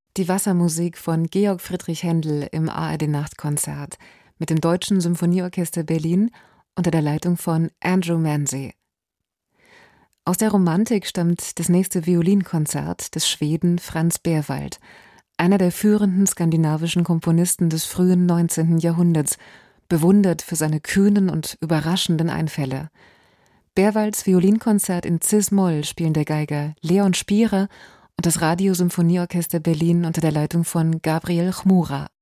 Die Wassermusik von Georg Friedrich Händel im ARD-Nachtkonzert mit dem Deutschen Symphonieorchester Berlin unter der Leitung von Andrew Manze. Aus der Romantik stammt das nächste Violinkonzert des Schweden Franz Berwald, einer der führenden skandinavischen Komponisten des frühen 19. Jahrhunderts, bewundert für seine kühnen und überraschenden Einfälle. Berwalds Violinkonzert in Cis-Moll spielen der Geiger Leon Spierer und das Radiosymphonieorchester Berlin unter der Leitung von Gabriel Chmura.